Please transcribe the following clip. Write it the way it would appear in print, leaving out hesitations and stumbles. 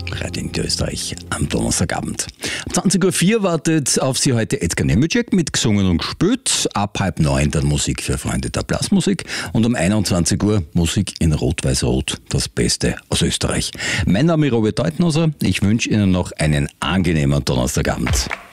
Radio Österreich am Donnerstagabend. Ab 20.04 Uhr wartet auf Sie heute Edgar Nemetschek mit Gesungen und Gespielt. Ab 8:30 dann Musik für Freunde der Blasmusik. Und um 21 Uhr Musik in Rot-Weiß-Rot, das Beste aus Österreich. Mein Name ist Robert Deutenhauser. Ich wünsche Ihnen noch einen angenehmen Donnerstagabend.